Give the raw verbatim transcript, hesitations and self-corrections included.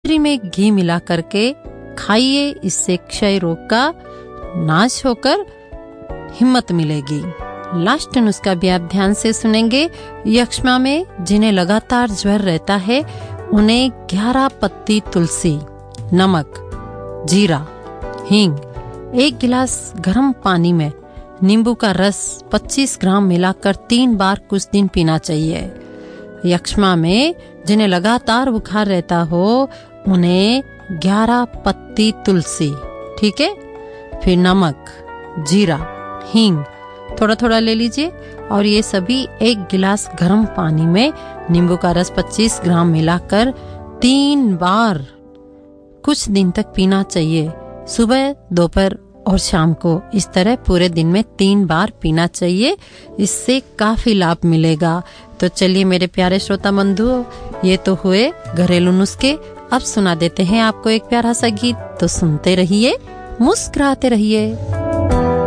जावित्री में घी मिला करके खाइए, इससे क्षय रोग का नाश होकर हिम्मत मिलेगी। लास्ट नुस्खा भी आप ध्यान से सुनेंगे। यक्ष्मा में जिन्हें लगातार ज्वर रहता है उन्हें ग्यारह पत्ती तुलसी, नमक, जीरा, हींग, एक गिलास गर्म पानी में नींबू का रस पच्चीस ग्राम मिलाकर तीन बार कुछ दिन पीना चाहिए। यक्ष्मा में जिन्हें लगातार बुखार रहता हो उन्हें ग्यारह पत्ती तुलसी, ठीक है, फिर नमक, जीरा, हींग थोड़ा थोड़ा ले लीजिए और ये सभी एक गिलास गर्म पानी में नींबू का रस पच्चीस ग्राम मिलाकर तीन बार कुछ दिन तक पीना चाहिए, सुबह, दोपहर और शाम को। इस तरह पूरे दिन में तीन बार पीना चाहिए, इससे काफी लाभ मिलेगा। तो चलिए मेरे प्यारे श्रोता बंधुओं, ये तो हुए घरेलू नुस्खे। अब सुना देते हैं आपको एक प्यारा सा गीत, तो सुनते रहिए, मुस्कुराते रहिए।